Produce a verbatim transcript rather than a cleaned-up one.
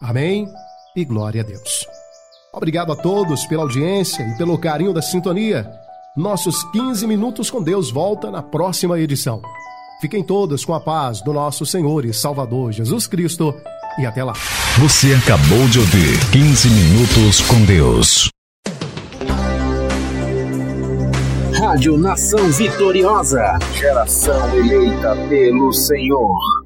Amém e glória a Deus. Obrigado a todos pela audiência e pelo carinho da sintonia. Nossos quinze minutos com Deus volta na próxima edição. Fiquem todos com a paz do nosso Senhor e Salvador Jesus Cristo e até lá. Você acabou de ouvir quinze minutos com Deus. Rádio Nação Vitoriosa. Geração eleita pelo Senhor.